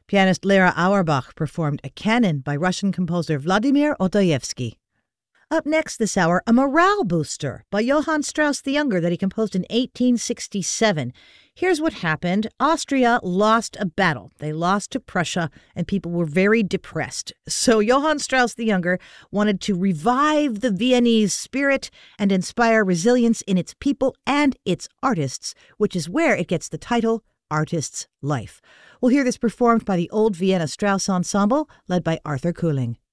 Pianist Lera Auerbach performed a canon by Russian composer Vladimir Odoyevsky. Up next this hour, a morale booster by Johann Strauss the Younger that he composed in 1867. Here's what happened. Austria lost a battle. They lost to Prussia, and people were very depressed. So Johann Strauss the Younger wanted to revive the Viennese spirit and inspire resilience in its people and its artists, which is where it gets the title Artist's Life. We'll hear this performed by the Old Vienna Strauss Ensemble, led by Arthur Kuhling.